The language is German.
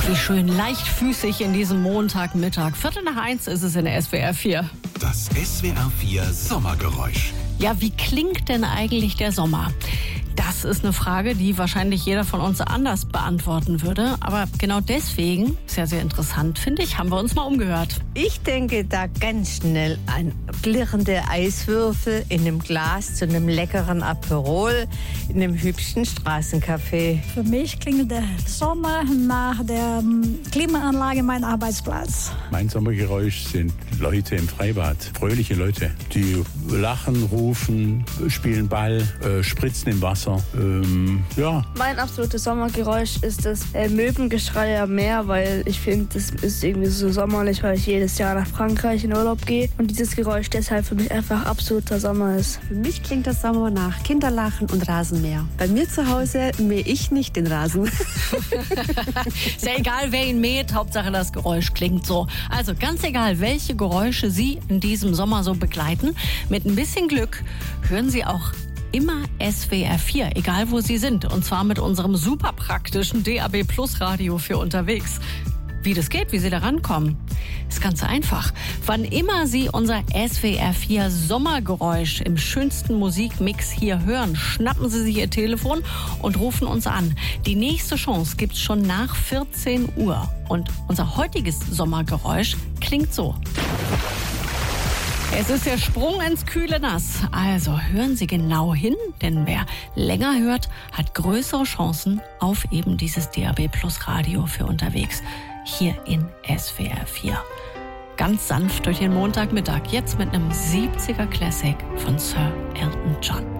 Wie schön leichtfüßig in diesem Montagmittag. 1:15 ist es in der SWR 4. Das SWR 4 Sommergeräusch. Ja, wie klingt denn eigentlich der Sommer? Das ist eine Frage, die wahrscheinlich jeder von uns anders beantworten würde. Aber genau deswegen, sehr, sehr interessant, finde ich, haben wir uns mal umgehört. Ich denke da ganz schnell an klirrende Eiswürfel in einem Glas zu einem leckeren Aperol in einem hübschen Straßencafé. Für mich klingt der Sommer nach der Klimaanlage mein Arbeitsplatz. Mein Sommergeräusch sind Leute im Freibad. Fröhliche Leute, die lachen, rufen, spielen Ball, spritzen im Wasser. Ja. Mein absolutes Sommergeräusch ist das Möwengeschrei am Meer, weil ich finde, das ist irgendwie so sommerlich, weil ich jedes Jahr nach Frankreich in Urlaub gehe und dieses Geräusch deshalb für mich einfach absoluter Sommer ist. Für mich klingt das Sommer nach Kinderlachen und Rasenmäher. Bei mir zu Hause mähe ich nicht den Rasen. Ist ja egal, wer ihn mäht, Hauptsache das Geräusch klingt so. Also ganz egal, welche Geräusche Sie in diesem Sommer so begleiten, mit ein bisschen Glück hören Sie auch immer SWR 4, egal wo Sie sind. Und zwar mit unserem super praktischen DAB Plus Radio für unterwegs. Wie das geht, wie Sie da rankommen, ist ganz einfach. Wann immer Sie unser SWR 4 Sommergeräusch im schönsten Musikmix hier hören, schnappen Sie sich Ihr Telefon und rufen uns an. Die nächste Chance gibt's schon nach 14 Uhr. Und unser heutiges Sommergeräusch klingt so. Es ist der Sprung ins kühle Nass. Also hören Sie genau hin, denn wer länger hört, hat größere Chancen auf eben dieses DAB Plus Radio für unterwegs. Hier in SWR 4. Ganz sanft durch den Montagmittag. Jetzt mit einem 70er Classic von Sir Elton John.